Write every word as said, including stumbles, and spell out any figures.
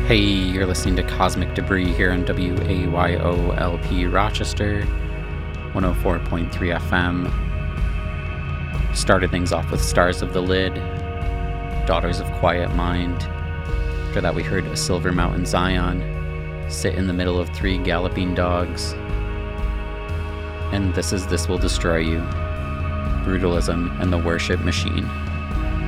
Hey, you're listening to Cosmic Debris here on W A Y O L P Rochester, one oh four point three F M. Started things off with Stars of the Lid, Daughters of Quiet Mind. After that we heard A Silver Mountain Zion, Sit in the Middle of Three Galloping Dogs. And This Is This Will Destroy You, Brutalism and the Worship Machine.